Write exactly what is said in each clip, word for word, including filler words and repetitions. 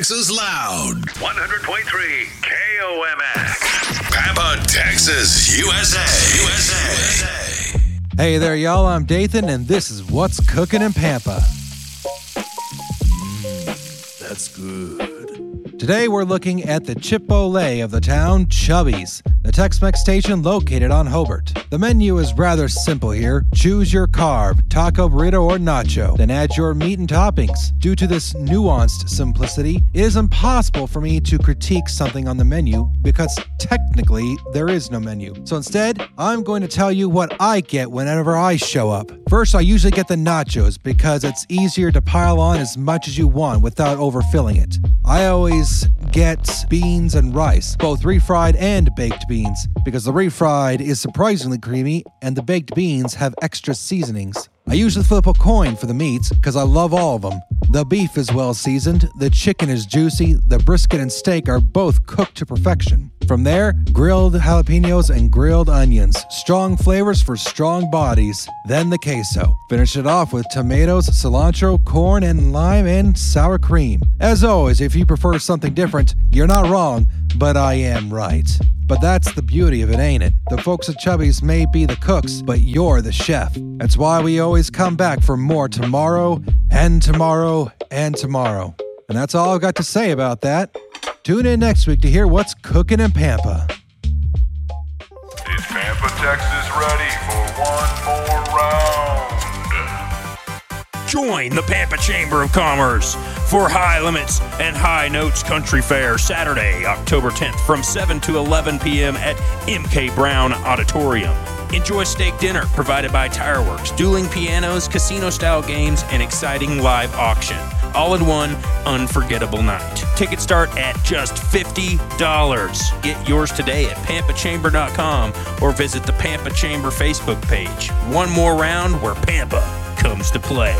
Texas Loud. one hundred point three K O M X. Pampa, Texas, U S A. U S A. Hey there, y'all. I'm Dathan, and this is What's Cooking in Pampa. Mmm, that's good. Today, we're looking at the Chipotle of the town, Chubby's, the Tex-Mex station located on Hobart. The menu is rather simple here. Choose your carb, taco, burrito, or nacho. Then add your meat and toppings. Due to this nuanced simplicity, it is impossible for me to critique something on the menu because technically there is no menu. So instead, I'm going to tell you what I get whenever I show up. First, I usually get the nachos because it's easier to pile on as much as you want without overfilling it. I always get beans and rice, both refried and baked beans, because the refried is surprisingly creamy and the baked beans have extra seasonings. I usually flip a coin for the meats because I love all of them. The beef is well seasoned, the chicken is juicy, the brisket and steak are both cooked to perfection. From there, grilled jalapenos and grilled onions. Strong flavors for strong bodies. Then the queso. Finish it off with tomatoes, cilantro, corn, and lime and sour cream. As always, if you prefer something different, you're not wrong, but I am right. But that's the beauty of it, ain't it? The folks at Chubby's may be the cooks, but you're the chef. That's why we always come back for more tomorrow, and tomorrow, and tomorrow. And that's all I've got to say about that. Tune in next week to hear what's cooking in Pampa. Is Pampa, Texas ready for one more round? Join the Pampa Chamber of Commerce for High Limits and High Notes Country Fair Saturday, October tenth from seven to eleven p.m. at M K Brown Auditorium. Enjoy steak dinner provided by Tire Works, dueling pianos, casino-style games, and exciting live auction. All in one unforgettable night. Tickets start at just fifty dollars. Get yours today at pampa chamber dot com or visit the Pampa Chamber Facebook page. One more round where Pampa comes to play.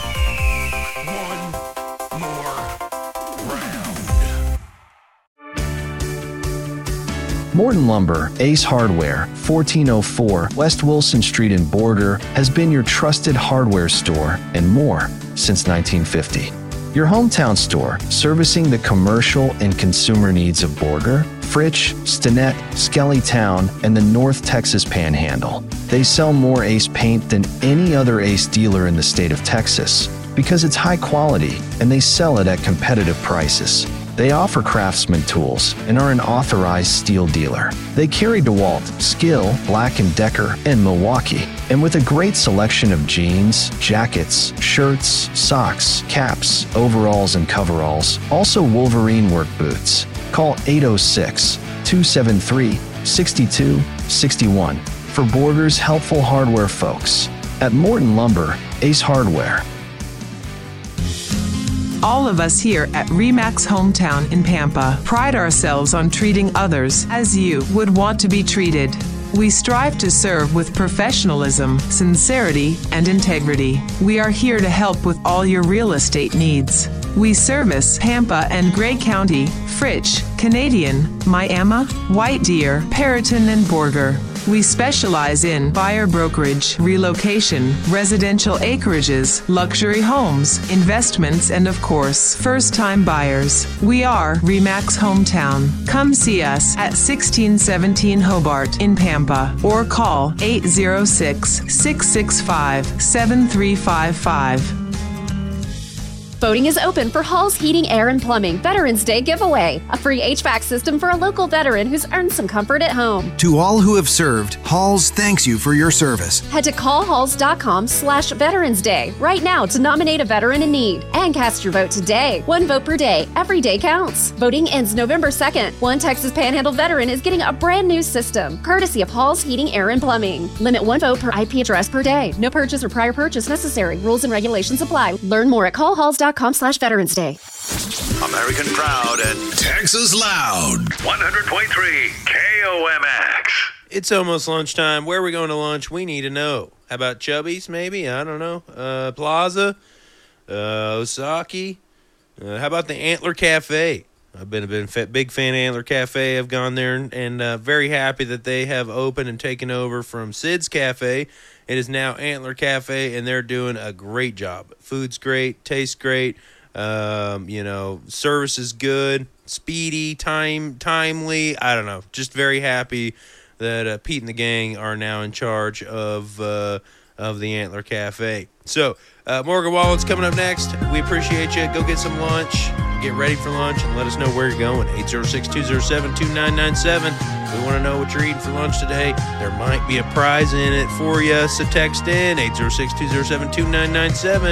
One more round. Morton Lumber, Ace Hardware, fourteen oh four West Wilson Street in Borger, has been your trusted hardware store and more since nineteen fifty. Your hometown store, servicing the commercial and consumer needs of Borger, Fritch, Stinnett, Skellytown, and the North Texas Panhandle. They sell more Ace paint than any other Ace dealer in the state of Texas because it's high quality and they sell it at competitive prices. They offer Craftsman tools and are an authorized steel dealer. They carry DeWalt, Skill, Black and Decker, and Milwaukee. And with a great selection of jeans, jackets, shirts, socks, caps, overalls, and coveralls, also Wolverine work boots. Call eight oh six, two seven three, six two six one for Borger's helpful hardware folks. At Morton Lumber, Ace Hardware. All of us here at Remax Hometown in Pampa pride ourselves on treating others as you would want to be treated. We strive to serve with professionalism, sincerity, and integrity. We are here to help with all your real estate needs. We service Pampa and Gray County, Fritch, Canadian, Miami, White Deer, Perriton, and Borger. We specialize in buyer brokerage, relocation, residential acreages, luxury homes, investments, and of course, first-time buyers. We are Remax Hometown. Come see us at sixteen seventeen Hobart in Pampa or call eight oh six, six six five, seven three five five. Voting is open for Hall's Heating, Air, and Plumbing Veterans Day giveaway. A free H V A C system for a local veteran who's earned some comfort at home. To all who have served, Halls thanks you for your service. Head to call halls dot com slash Veterans Day right now to nominate a veteran in need. And cast your vote today. One vote per day. Every day counts. Voting ends November second. One Texas Panhandle veteran is getting a brand new system, courtesy of Hall's Heating, Air, and Plumbing. Limit one vote per I P address per day. No purchase or prior purchase necessary. Rules and regulations apply. Learn more at call halls dot com slash Veterans Day. American Proud and Texas Loud. one hundred point three K O M X. It's almost lunchtime. Where are we going to lunch? We need to know. How about Chubby's, maybe? I don't know. Uh, Plaza? Uh, Osaki? Uh, how about the Antler Cafe? I've been a been big fan of Antler Cafe. I've gone there and, and uh, very happy that they have opened and taken over from Sid's Cafe. It is now Antler Cafe, and they're doing a great job. Food's great, tastes great. Um, you know, service is good, speedy, time, timely. I don't know. Just very happy that uh, Pete and the gang are now in charge of uh, of the Antler Cafe. So, uh, Morgan Wallen's coming up next. We appreciate you. Go get some lunch. Get ready for lunch and let us know where you're going. eight oh six, two oh seven, two nine nine seven. We want to know what you're eating for lunch today. There might be a prize in it for you, so text in eight oh six, two oh seven, two nine nine seven.